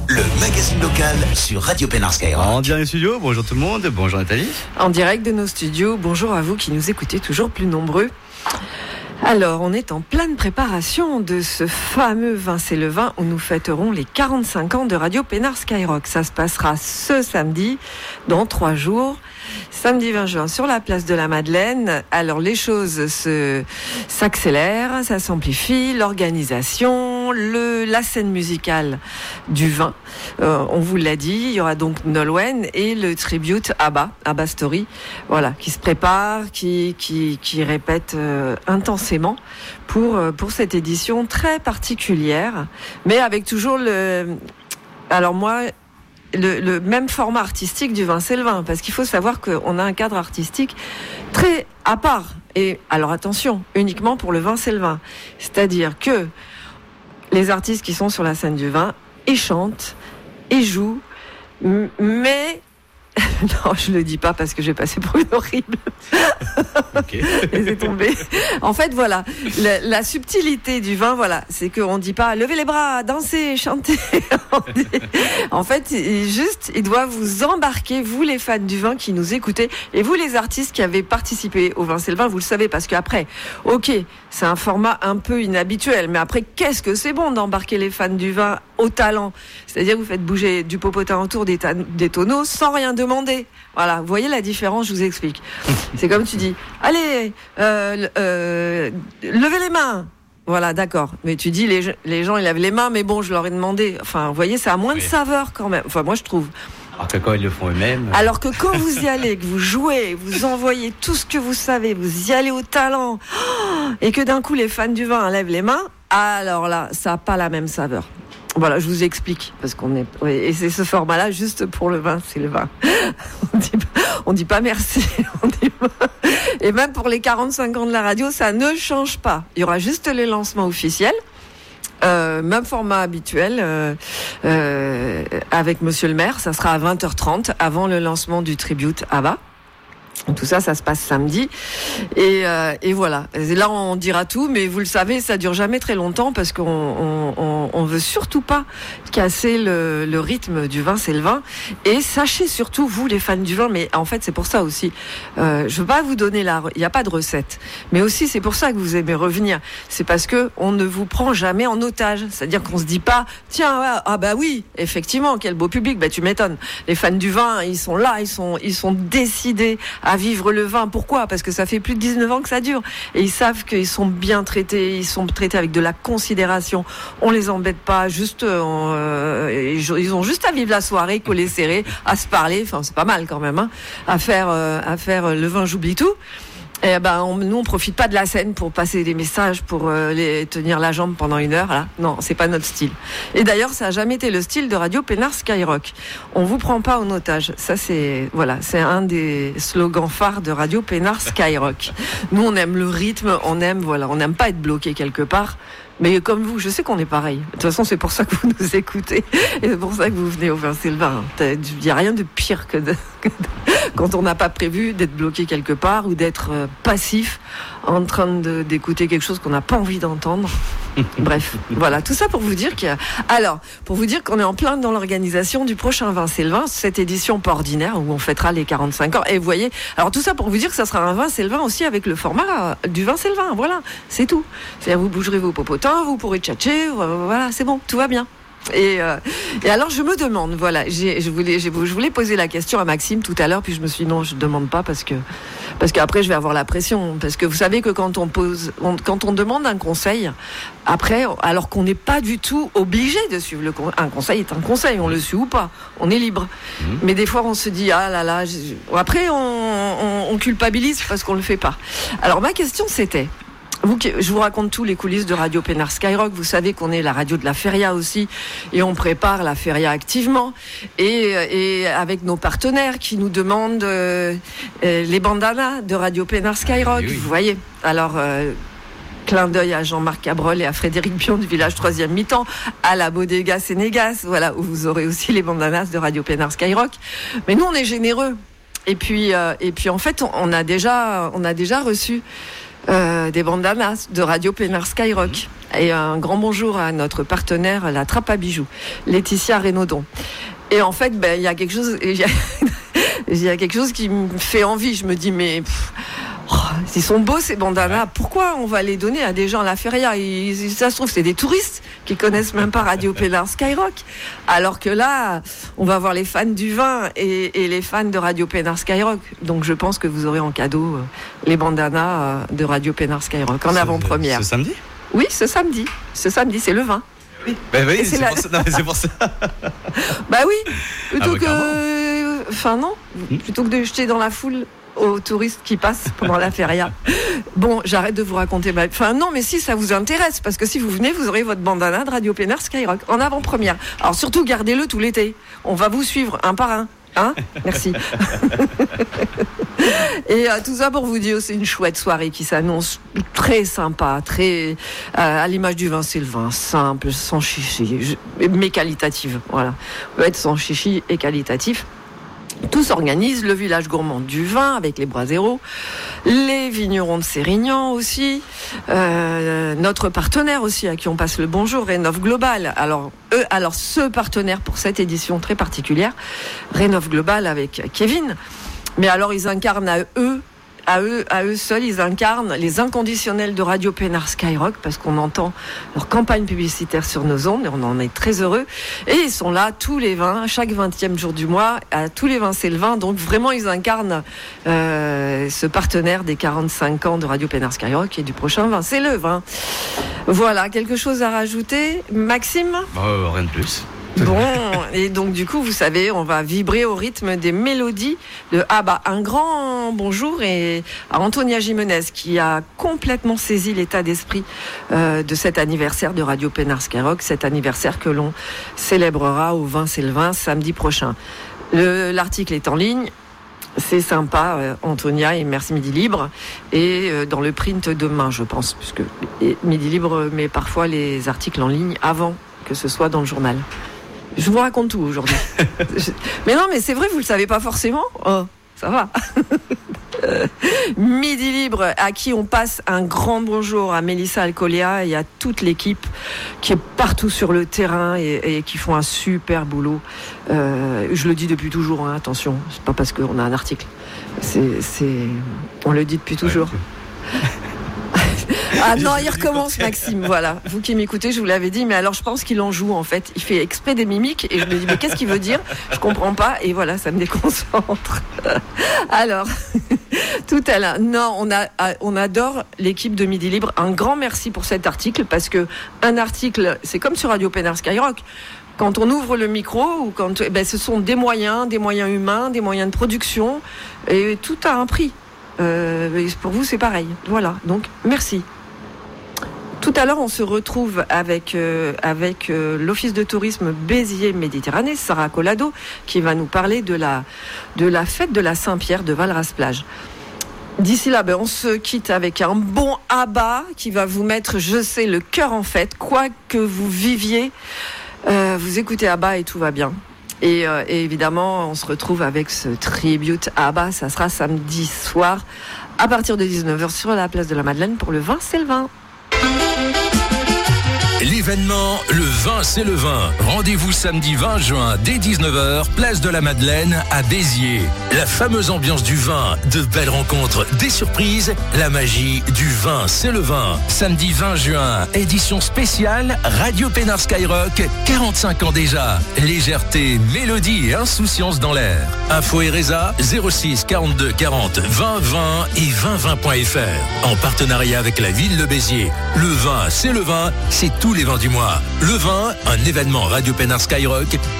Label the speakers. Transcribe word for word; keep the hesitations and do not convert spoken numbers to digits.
Speaker 1: le magazine local sur Radio Pénard Skyrock.
Speaker 2: En direct studio, bonjour tout le monde, bonjour Nathalie.
Speaker 3: En direct de nos studios, bonjour à vous qui nous écoutez toujours plus nombreux. Alors, on est en pleine préparation de ce fameux Vin c'est le vin où nous fêterons les quarante-cinq ans de Radio Pénard Skyrock. Ça se passera ce samedi, dans trois jours. Samedi vingt juin sur la place de la Madeleine. Alors les choses se, s'accélèrent, ça s'amplifie, l'organisation, le, la scène musicale du vin. Euh, on vous l'a dit, il y aura donc Nolwenn et le tribute Abba, Abba Story, voilà, qui se prépare, qui, qui, qui répète euh, intensément pour, euh, pour cette édition très particulière, mais avec toujours le... Alors moi... Le, le même format artistique du Vin c'est le vin, parce qu'il faut savoir qu'on a un cadre artistique très à part. Et alors attention, uniquement pour le Vin c'est le vin. C'est-à-dire que les artistes qui sont sur la scène du vin, ils chantent, ils jouent, mais... Non, je le dis pas parce que j'ai passé pour une horrible. Ok. Laissez tomber. En fait, voilà, la, la subtilité du vin, voilà, c'est qu'on dit pas levez les bras, dansez, chantez. Dit, en fait, il, juste, il doit vous embarquer, vous les fans du vin qui nous écoutez, et vous les artistes qui avez participé au Vin c'est le vin, vous le savez, parce qu'après, ok, c'est un format un peu inhabituel, mais après, qu'est-ce que c'est bon d'embarquer les fans du vin au talent. C'est-à-dire que vous faites bouger du popotin autour des, ta- des tonneaux sans rien demander. Voilà, vous voyez la différence, je vous explique. C'est comme tu dis, allez, euh, euh, levez les mains. Voilà, d'accord. Mais tu dis, les, les gens, ils lèvent les mains, mais bon, je leur ai demandé. Enfin, vous voyez, ça a moins oui. de saveur quand même. Enfin, moi, je trouve.
Speaker 2: Alors que quand ils le font eux-mêmes...
Speaker 3: Alors que quand vous y allez, que vous jouez, vous envoyez tout ce que vous savez, vous y allez au talent, et que d'un coup, les fans du vin lèvent les mains, alors là, ça n'a pas la même saveur. Voilà, je vous explique, parce qu'on est, oui, et c'est ce format-là, juste pour le vin, c'est le vin. On dit pas, on dit pas merci. On dit pas. Et même pour les quarante-cinq ans de la radio, ça ne change pas. Il y aura juste les lancements officiels. Euh, même format habituel euh, euh, avec Monsieur le maire, ça sera à vingt heures trente avant le lancement du tribute Abba. Tout ça, ça se passe samedi. Et, euh, et voilà. Et là, on dira tout, mais vous le savez, ça dure jamais très longtemps parce qu'on on, on, on veut surtout pas casser le, le rythme du Vin c'est le vin. Et sachez surtout, vous, les fans du vin, mais en fait, c'est pour ça aussi. Euh, je veux pas vous donner la, il n'y a pas de recette. Mais aussi, c'est pour ça que vous aimez revenir. C'est parce que on ne vous prend jamais en otage. C'est-à-dire qu'on se dit pas, tiens, ouais, ah bah oui, effectivement, quel beau public. Bah, tu m'étonnes. Les fans du vin, ils sont là, ils sont, ils sont décidés à vivre le vin. Pourquoi ? Parce que ça fait plus de dix-neuf ans que ça dure. Et ils savent qu'ils sont bien traités, ils sont traités avec de la considération. On les embête pas, juste, euh, ils ont juste à vivre la soirée, collés serrés, à se parler. Enfin, c'est pas mal quand même, hein, à faire, euh, à faire le vin, j'oublie tout. Et ben, on, nous, on profite pas de la scène pour passer des messages, pour euh, les tenir la jambe pendant une heure. Là, non, c'est pas notre style. Et d'ailleurs, ça a jamais été le style de Radio Pénard Skyrock. On vous prend pas en otage. Ça, c'est voilà, c'est un des slogans phares de Radio Pénard Skyrock. Nous, on aime le rythme, on aime voilà, on n'aime pas être bloqué quelque part. Mais comme vous, je sais qu'on est pareil. De toute façon, c'est pour ça que vous nous écoutez. Et c'est pour ça que vous venez au Vin c'est le vin. Il n'y a rien de pire que, de, que de, quand on n'a pas prévu d'être bloqué quelque part ou d'être euh, passif en train de, d'écouter quelque chose qu'on n'a pas envie d'entendre. Bref, voilà. Tout ça pour vous dire qu'il y a... Alors, pour vous dire qu'on est en plein dans l'organisation du prochain Vin c'est le vin, cette édition pas ordinaire où on fêtera les quarante-cinq ans. Et vous voyez, alors tout ça pour vous dire que ça sera un Vin c'est le vin aussi avec le format du Vin c'est le vin. Voilà, c'est tout. C'est-à-dire vous bougerez vos popotins, vous pourrez tchatcher, voilà, c'est bon, tout va bien. Et, euh, et alors je me demande, voilà, j'ai, je voulais, j'ai, je voulais poser la question à Maxime tout à l'heure, puis je me suis dit non, je ne demande pas parce que parce qu'après je vais avoir la pression, parce que vous savez que quand on pose, on, quand on demande un conseil, après, alors qu'on n'est pas du tout obligé de suivre le conseil, un conseil est un conseil, on le suit ou pas, on est libre. Mmh. Mais des fois on se dit ah là là, je... après on, on, on culpabilise parce qu'on le fait pas. Alors ma question c'était. Vous, je vous raconte tous les coulisses de Radio Pénard Skyrock. Vous savez qu'on est la radio de la Feria aussi, et on prépare la Feria activement, et, et avec nos partenaires qui nous demandent euh, les bandanas de Radio Pénard Skyrock. Oui, oui. Vous voyez. Alors. Euh, Clin d'œil à Jean-Marc Cabrol et à Frédéric Bion du village troisième mi-temps, à la Bodega Sénégas, voilà, où vous aurez aussi les bandanas de Radio Pénard Skyrock. Mais nous, on est généreux. Et puis, euh, et puis en fait, on, on a déjà, on a déjà reçu euh, des bandanas de Radio Pénard Skyrock. Et un grand bonjour à notre partenaire, la Trappe à Bijoux, Laetitia Renaudon. Et en fait, ben, il y a quelque chose, il y a, il y a quelque chose qui me fait envie. Je me dis, mais pff, oh, ils sont beaux ces bandanas. Pourquoi on va les donner à des gens à la feria? Ils, ça se trouve, c'est des touristes qui connaissent même pas Radio Pénard Skyrock. Alors que là, on va voir les fans du vin et, et les fans de Radio Pénard Skyrock. Donc, je pense que vous aurez en cadeau euh, les bandanas euh, de Radio Pénard Skyrock en avant-première.
Speaker 2: Ce samedi?
Speaker 3: Oui, ce samedi. Ce samedi, c'est le vingt.
Speaker 2: Oui, ben oui, c'est,
Speaker 3: c'est, la...
Speaker 2: pour ça, non, c'est pour ça.
Speaker 3: Bah oui, plutôt
Speaker 2: ah,
Speaker 3: que... Enfin non, hmm. plutôt que de jeter dans la foule aux touristes qui passent pendant la feria. Bon, j'arrête de vous raconter ma... Enfin non, mais si ça vous intéresse, parce que si vous venez, vous aurez votre bandana de Radio Pénard Skyrock en avant-première. Alors surtout, gardez-le tout l'été. On va vous suivre un par un. Hein? Merci. Et euh, tout ça pour vous dire, c'est une chouette soirée qui s'annonce très sympa, très euh, à l'image du vin, c'est le vin simple, sans chichi, mais qualitative. Voilà, on peut être sans chichi et qualitatif. Tout s'organise, le village gourmand du vin avec les Broisereaux, les vignerons de Sérignan aussi, euh, notre partenaire aussi à qui on passe le bonjour, Rénov Global. Alors, eux, alors ce partenaire pour cette édition très particulière, Rénov Global avec Kevin. Mais alors ils incarnent à eux, à eux, à eux seuls, ils incarnent les inconditionnels de Radio Pénard Skyrock parce qu'on entend leur campagne publicitaire sur nos ondes et on en est très heureux. Et ils sont là tous les vins, chaque vingtième jour du mois, à tous les vins c'est le vin. Donc vraiment ils incarnent euh, ce partenaire des quarante-cinq ans de Radio Pénard Skyrock et du prochain vin c'est le vin. Voilà, quelque chose à rajouter, Maxime?
Speaker 2: Oh, rien de plus.
Speaker 3: Bon, et donc du coup, vous savez, on va vibrer au rythme des mélodies de Abba. Un grand bonjour et à Antonia Jimenez qui a complètement saisi l'état d'esprit euh, de cet anniversaire de Radio Pénard Skyrock, cet anniversaire que l'on célébrera au vin c'est le vin samedi prochain. Le, l'article est en ligne. C'est sympa, euh, Antonia, et merci Midi Libre. Et euh, dans le print demain, je pense, puisque Midi Libre met parfois les articles en ligne avant que ce soit dans le journal. Je vous raconte tout aujourd'hui. Mais non, mais c'est vrai, vous le savez pas forcément. Oh, ça va. Midi Libre, à qui on passe un grand bonjour à Mélissa Alcolia et à toute l'équipe qui est partout sur le terrain et, et qui font un super boulot. Euh, je le dis depuis toujours, hein, attention, c'est pas parce qu'on a un article. C'est, c'est... On le dit depuis toujours. Ouais, ah non, il recommence Maxime, voilà. Vous qui m'écoutez, je vous l'avais dit, mais alors je pense qu'il en joue en fait. Il fait exprès des mimiques et je me dis, mais qu'est-ce qu'il veut dire? Je comprends pas et voilà, ça me déconcentre. Alors, tout à l'heure, non, on, a, on adore l'équipe de Midi Libre. Un grand merci pour cet article parce que un article, c'est comme sur Radio Pénard Skyrock. Quand on ouvre le micro, ou quand, ben, ce sont des moyens, des moyens humains, des moyens de production et tout a un prix. Euh, pour vous, c'est pareil. Voilà, donc merci. Tout à l'heure, on se retrouve avec, euh, avec euh, l'Office de tourisme Béziers Méditerranée, Sarah Collado, qui va nous parler de la, de la fête de la Saint-Pierre de Valras-Plage. D'ici là, ben, on se quitte avec un bon Abba qui va vous mettre, je sais, le cœur en fête. Quoi que vous viviez, euh, vous écoutez Abba et tout va bien. Et, euh, et évidemment, on se retrouve avec ce tribute à Abba. Ça sera samedi soir à partir de dix-neuf heures sur la place de la Madeleine pour le vin c'est le vin.
Speaker 4: L'événement Le vin c'est le vin. Rendez-vous samedi vingt juin dès dix-neuf heures, place de la Madeleine à Béziers. La fameuse ambiance du vin, de belles rencontres, des surprises, la magie du vin c'est le vin. Samedi vingt juin, édition spéciale Radio Pénard Skyrock, quarante-cinq ans déjà. Légèreté, mélodie et insouciance dans l'air. Info et Résa zéro six quarante-deux quarante vingt vingt et vingt vingt point f r. En partenariat avec la ville de Béziers. Le vin c'est le vin, c'est tous les vins du mois. Le vin, un événement Radio Pénard Skyrock